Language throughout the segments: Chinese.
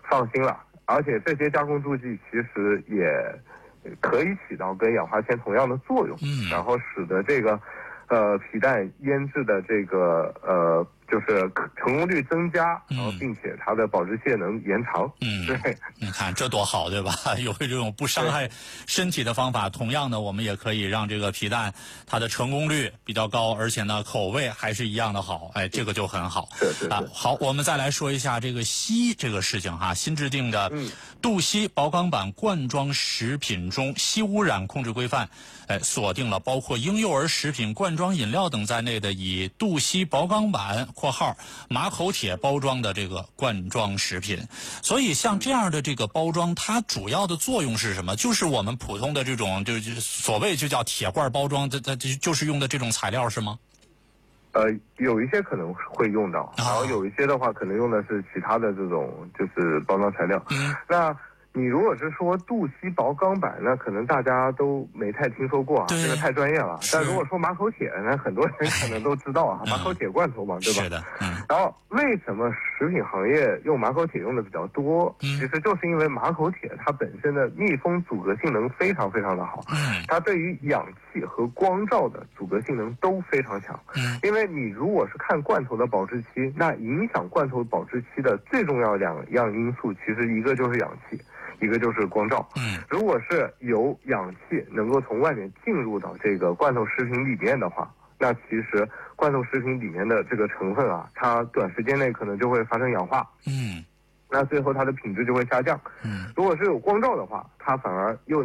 放心了。而且这些加工助剂其实也可以起到跟氧化铅同样的作用，然后使得这个皮蛋腌制的这个就是成功率增加，然后并且它的保质期能延长。对， 你看这多好，对吧？有这种不伤害身体的方法，同样的，我们也可以让这个皮蛋它的成功率比较高，而且呢口味还是一样的好。哎，这个就很好。 是啊， 好，我们再来说一下这个硒这个事情哈。新制定的杜西保钢板罐装食品中硒污染控制规范，锁定了包括婴幼儿食品、罐装饮料等在内的以杜西保钢板（括号马口铁）包装的这个罐装食品。所以像这样的这个包装，它主要的作用是什么？就是我们普通的这种就是所谓就叫铁罐包装，它就是用的这种材料是吗？ 有一些可能会用到，然后有一些的话可能用的是其他的这种就是包装材料。那你如果是说杜西保钢板，那可能大家都没太听说过啊，这个太专业了。但如果说马口铁，那很多人可能都知道啊，马口铁罐头嘛，对吧？ 是的。 然后为什么食品行业用马口铁用的比较多？其实就是因为马口铁它本身的密封阻隔性能非常非常的好，它对于氧气和光照的阻隔性能都非常强。因为你如果是看罐头的保质期，那影响罐头保质期的最重要两样因素，其实一个就是氧气，一个就是光照。如果是有氧气能够从外面进入到这个罐头食品里面的话，那其实罐头食品里面的这个成分啊，它短时间内可能就会发生氧化。那最后它的品质就会下降。如果是有光照的话，它反而又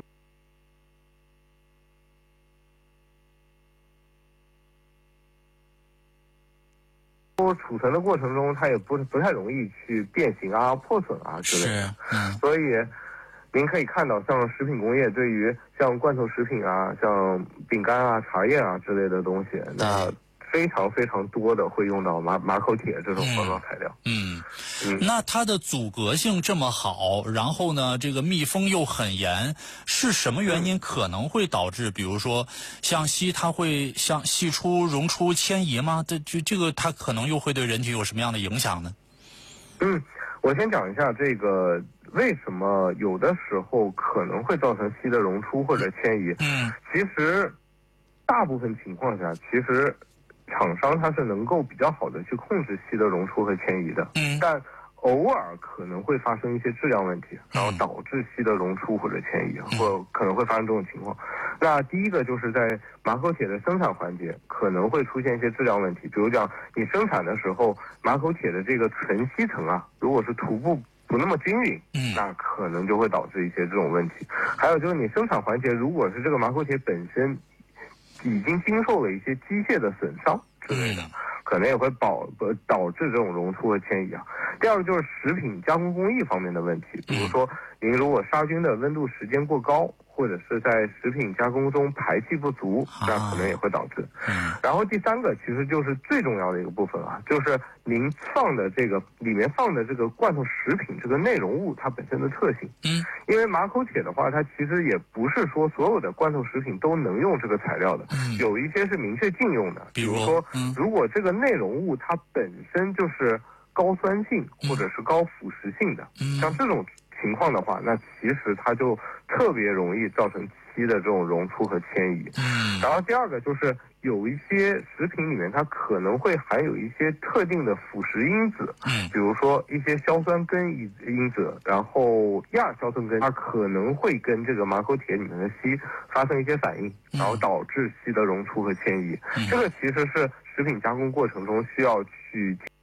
储存的过程中，它也不太容易去变形啊、破损啊之类的。所以您可以看到，像食品工业对于像罐头食品啊、像饼干啊、茶叶啊之类的东西，那非常非常多的会用到马口铁这种包装材料。 那它的阻隔性这么好，然后呢，这个密封又很严，是什么原因可能会导致，比如说像硒，它会像析出溶出铅仪吗？这个它可能又会对人体有什么样的影响呢？ 我先讲一下这个为什么有的时候可能会造成硒的溶出或者迁移。其实大部分情况下，其实厂商它是能够比较好的去控制硒的溶出和迁移的。但偶尔可能会发生一些质量问题，然后导致硒的溶出或者迁移，或可能会发生这种情况。那第一个就是在马口铁的生产环节可能会出现一些质量问题，比如讲你生产的时候，马口铁的这个存锡层啊，如果是涂布不那么均匀，那可能就会导致一些这种问题。还有就是你生产环节如果是这个马口铁本身已经经受了一些机械的损伤之类的，可能也会导致这种溶出和迁移啊。第二个就是食品加工工艺方面的问题，比如说您如果杀菌的温度时间过高，或者是在食品加工中排气不足，那可能也会导致。然后第三个其实就是最重要的一个部分啊，就是您放的这个里面放的这个罐头食品这个内容物它本身的特性。因为马口铁的话，它其实也不是说所有的罐头食品都能用这个材料的，有一些是明确禁用的。比如说，如果这个内容物它本身就是高酸性或者是高腐蚀性的，像这种情况的话，那其实它就特别容易造成硒的这种溶出和迁移。然后第二个就是有一些食品里面它可能会含有一些特定的腐蚀因子，比如说一些硝酸根因子，然后亚硝酸根，它可能会跟这个马口铁里面的硒发生一些反应，然后导致硒的溶出和迁移。这个其实是食品加工过程中需要去